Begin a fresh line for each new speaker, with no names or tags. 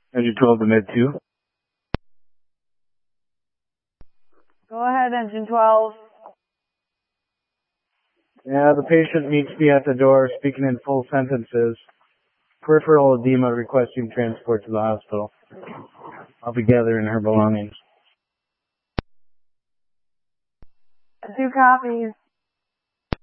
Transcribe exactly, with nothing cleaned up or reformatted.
Engine twelve to mid two.
Go ahead, Engine twelve.
Yeah, the patient meets me at the door, speaking in full sentences. Peripheral edema requesting transport to the hospital. I'll be gathering her belongings.
Two copies.